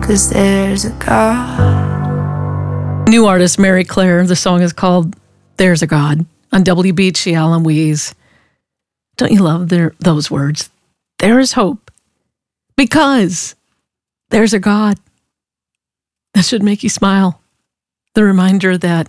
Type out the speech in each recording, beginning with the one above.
'cause there's a God. New artist Mary Claire. The song is called There's a God on WBGL and Weeze. Don't you love those words? There is hope because there's a God. That should make you smile. The reminder that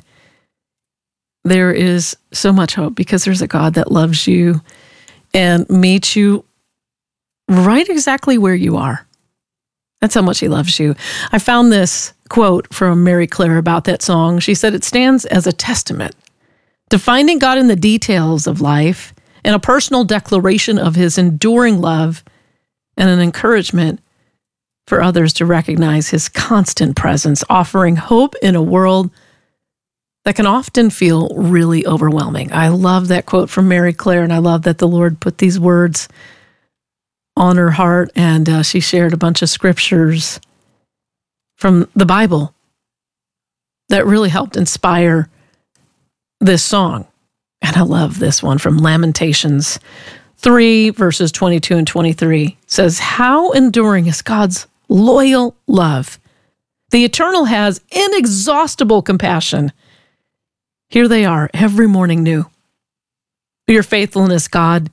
there is so much hope because there's a God that loves you and meets you right exactly where you are. That's how much he loves you. I found this quote from Mary Claire about that song. She said, it stands as a testament to finding God in the details of life and a personal declaration of his enduring love and an encouragement for others to recognize his constant presence, offering hope in a world that can often feel really overwhelming. I love that quote from Mary Claire, and I love that the Lord put these words on her heart, and she shared a bunch of scriptures from the Bible that really helped inspire this song. And I love this one from Lamentations 3, verses 22 and 23. It says, how enduring is God's loyal love. The Eternal has inexhaustible compassion. Here they are, every morning new. Your faithfulness, God,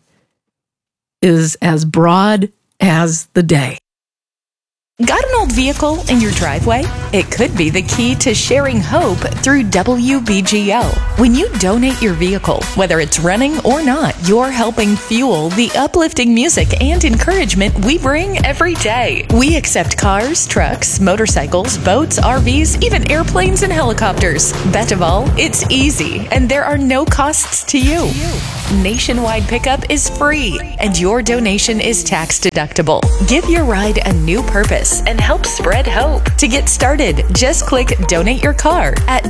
is as broad as the day. Got an old vehicle in your driveway? It could be the key to sharing hope through WBGL. When you donate your vehicle, whether it's running or not, you're helping fuel the uplifting music and encouragement we bring every day. We accept cars, trucks, motorcycles, boats, RVs, even airplanes and helicopters. Best of all, it's easy and there are no costs to you. Nationwide pickup is free and your donation is tax deductible. Give your ride a new purpose and help spread hope. To get started, just click Donate Your Car at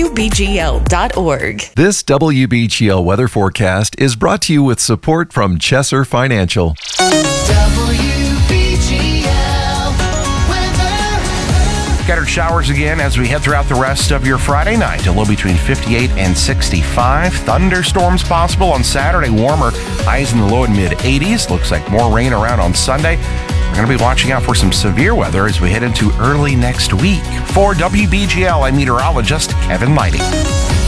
WBGL.org. This WBGL weather forecast is brought to you with support from Chesser Financial. Scattered showers again as we head throughout the rest of your Friday night. A low between 58 and 65. Thunderstorms possible on Saturday. Warmer highs in the low and mid 80s. Looks like more rain around on Sunday. We're going to be watching out for some severe weather as we head into early next week. For WBGL, I'm meteorologist Kevin Lighty.